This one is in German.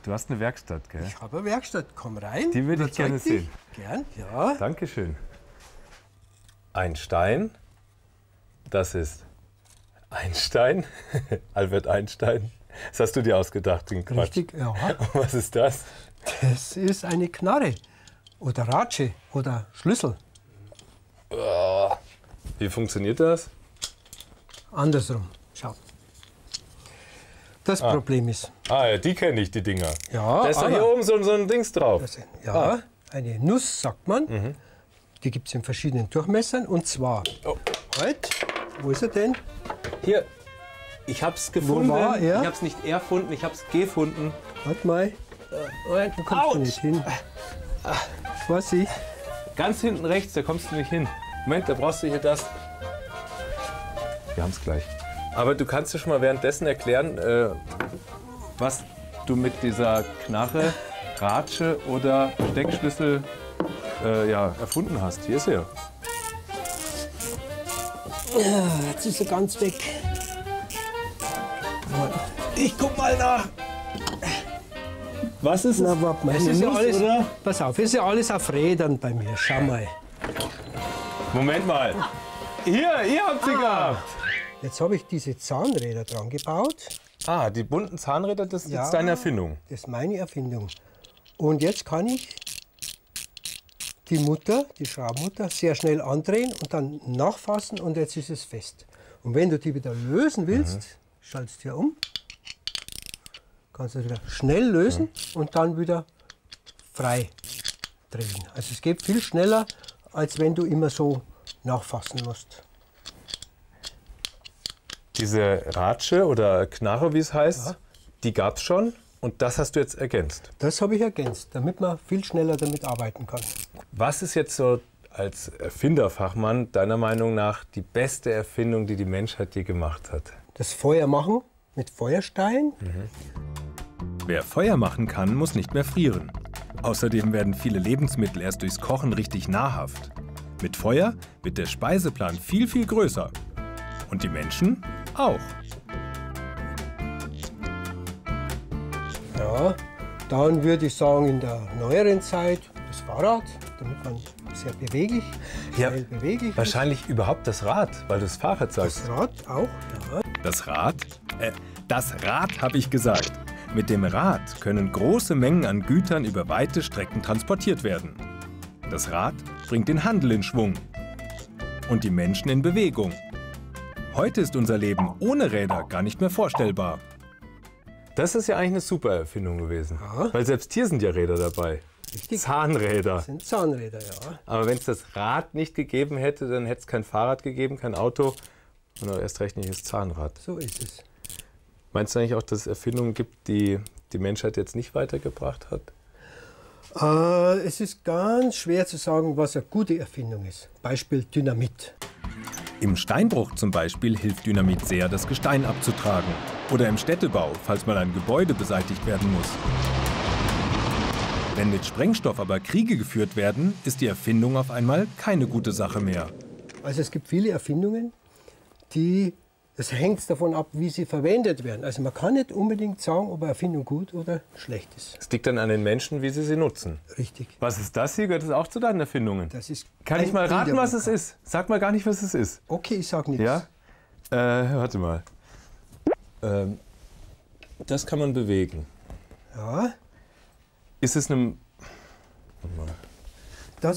Du hast eine Werkstatt, gell? Ich habe eine Werkstatt. Komm rein. Die würde ich gerne sehen. Gern, ja. Dankeschön. Ein Stein. Das ist Einstein. Albert Einstein. Das hast du dir ausgedacht, den Quatsch. Richtig, ja. Was ist das? Das ist eine Knarre oder Ratsche oder Schlüssel. Wie funktioniert das? Andersrum. Schau. Das Problem ist. Ah, ja, die kenne ich, die Dinger. Ja, Da ist doch hier oben so ein Dings drauf. Ja, eine Nuss, sagt man. Die gibt es in verschiedenen Durchmessern. Und zwar, halt, wo ist er denn? Hier, ich hab's gefunden. Wo war er? Ich hab's nicht erfunden, ich hab's gefunden. Warte mal. Da kommst du nicht hin. Vorsicht. Ganz hinten rechts, da kommst du nicht hin. Moment, da brauchst du hier das. Wir haben's gleich. Aber du kannst dir schon mal währenddessen erklären, was du mit dieser Knarre, Ratsche oder Steckschlüssel erfunden hast. Hier ist er. Jetzt ist er ganz weg. Ich guck mal nach. Was ist Na, warte mal. Es Das ist ist ja Nuss, alles, oder? pass auf, ist ja alles auf Rädern bei mir. Schau mal. Moment mal. Hier habt ihr gehabt. Jetzt habe ich diese Zahnräder dran gebaut. Ah, die bunten Zahnräder, das ist Ja. jetzt deine Erfindung. Das ist meine Erfindung. Und jetzt kann ich die Schraubmutter, sehr schnell andrehen und dann nachfassen und jetzt ist es fest. Und wenn du die wieder lösen willst, schaltest du hier um, kannst du wieder schnell lösen und dann wieder frei drehen. Also es geht viel schneller, als wenn du immer so nachfassen musst. Diese Ratsche oder Knarre, wie es heißt, die gab es schon und das hast du jetzt ergänzt. Das habe ich ergänzt, damit man viel schneller damit arbeiten kann. Was ist jetzt so als Erfinderfachmann deiner Meinung nach die beste Erfindung, die die Menschheit je gemacht hat? Das Feuer machen mit Feuerstein. Wer Feuer machen kann, muss nicht mehr frieren. Außerdem werden viele Lebensmittel erst durchs Kochen richtig nahrhaft. Mit Feuer wird der Speiseplan viel, viel größer. Und die Menschen auch. Ja, dann würde ich sagen, in der neueren Zeit das Fahrrad, damit man sehr beweglich, schnell beweglich Wahrscheinlich überhaupt das Rad, weil du das Fahrrad ist. sagst. Das Rad auch, ja. Das Rad habe ich gesagt. Mit dem Rad können große Mengen an Gütern über weite Strecken transportiert werden. Das Rad bringt den Handel in Schwung und die Menschen in Bewegung. Heute ist unser Leben ohne Räder gar nicht mehr vorstellbar. Das ist ja eigentlich eine super Erfindung gewesen. Ja. Weil selbst hier sind ja Räder dabei. Richtig. Zahnräder. Das sind Zahnräder, ja. Aber wenn es das Rad nicht gegeben hätte, dann hätte es kein Fahrrad gegeben, kein Auto und auch erst recht nicht das Zahnrad. So ist es. Meinst du eigentlich auch, dass es Erfindungen gibt, die die Menschheit jetzt nicht weitergebracht hat? Es ist ganz schwer zu sagen, was eine gute Erfindung ist. Beispiel Dynamit. Im Steinbruch zum Beispiel hilft Dynamit sehr, das Gestein abzutragen. Oder im Städtebau, falls mal ein Gebäude beseitigt werden muss. Wenn mit Sprengstoff aber Kriege geführt werden, ist die Erfindung auf einmal keine gute Sache mehr. Also es gibt viele Erfindungen, das hängt davon ab, wie sie verwendet werden. Also man kann nicht unbedingt sagen, ob eine Erfindung gut oder schlecht ist. Es liegt dann an den Menschen, wie sie nutzen. Richtig. Was ist das hier? Gehört das auch zu deinen Erfindungen? Das ist Kann ich ein mal raten, was Bilderbuch. es ist? Sag mal gar nicht, was es ist. Okay, ich sag nichts. Ja? Warte mal. Das kann man bewegen. Ja, Ist es eine